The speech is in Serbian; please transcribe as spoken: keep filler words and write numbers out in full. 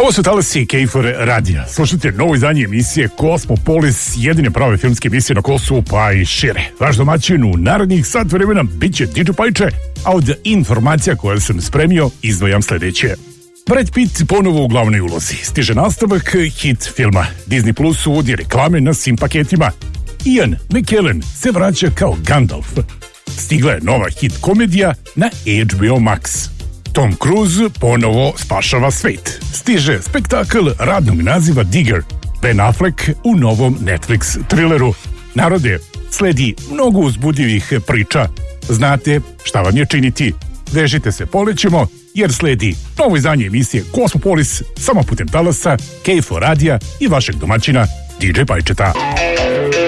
Ovo su talasi K F R radija. Slušajte novo izdanje emisije Kosmopolis, jedine prave filmske emisije na Kosovu pa i šire. Vaš domaćin u narednih sat vremena bit će D J Pajče, a od informacija koje sam spremio izdvojam sljedeće. Brad Pitt ponovo u glavnoj ulozi. Stiže nastavak hit filma. Disney Plus uvodi reklame na svim paketima. Ian McKellen se vraća kao Gandalf. Stigla je nova hit komedija na H B O Max. Tom Cruise ponovo spašava svet. Stiže spektakl radnog naziva Digger. Ben Affleck u novom Netflix trileru. Narode, sledi mnogo uzbudljivih priča. Znate šta vam je činiti. Vežite se, polećemo, jer sledi novo izdanje emisije Kosmopolis samo putem talasa, K F O radija i vašeg domaćina D J Pajčeta.